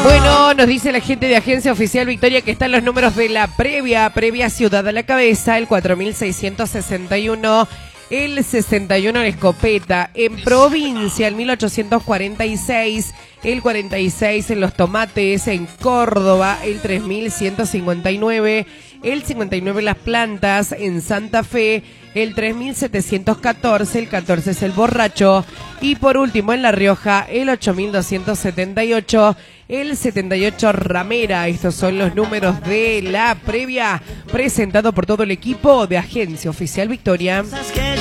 Bueno, nos dice la gente de Agencia Oficial Victoria que están los números de la previa Ciudad a la Cabeza, el 4661, el 61 en Escopeta, en Provincia el 1846, el 46 en Los Tomates, en Córdoba el 3159, el 59 en Las Plantas, en Santa Fe el 3714, el 14 es el Borracho y por último en La Rioja el 8278, el 78 Ramera. Estos son los números de la previa presentado por todo el equipo de Agencia Oficial Victoria.